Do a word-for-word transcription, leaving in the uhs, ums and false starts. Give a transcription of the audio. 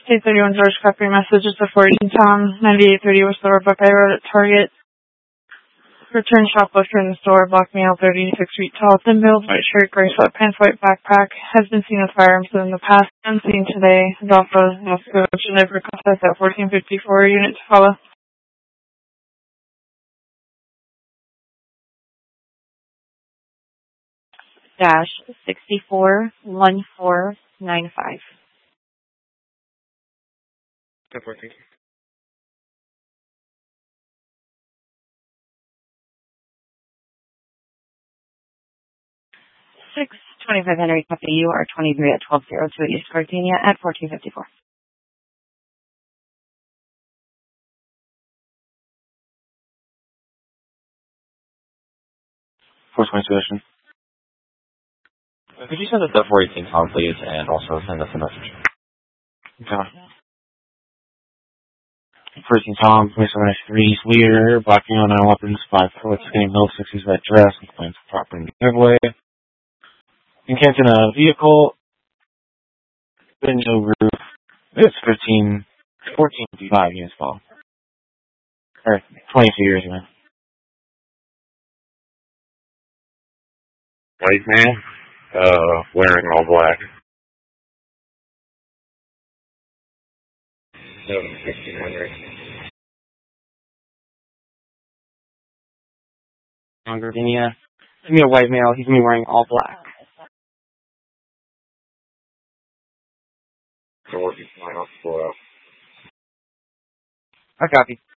eight thirty-one George, copy your message. It's a fourteen Tom, ninety-eight thirty West Lower Buckeye Road at Target. Return shoplifter in the store, black male, thirty-six feet tall, thin build, white shirt, gray sweatpants, white backpack. Has been seen with firearms in the past. Unseen today. Adolfo Moscow, delivered process at fourteen fifty-four. Unit to follow. Dash sixty-four one four nine five. ten four, thank you. six twenty-five Henry, copy. You are twenty-three at twelve oh two East Gardenia at fourteen fifty-four. four twenty session. Could you send us that four eighteen Tom, please, and also send us a message? Okay. four eighteen Tom, twenty-seven three, leader, black male, nine weapons, five foot, skinny middle, sixties red dress, and claims property in the giveaway. Encamped in a vehicle, window roof. It's fifteen, fourteen fifty-five units fall. Or twenty-two years, man. White man, uh, wearing all black. seven fifteen hundred. On Gardenia. Give me a white male. He's gonna be wearing all black. So we're just flying off the floor. I copy.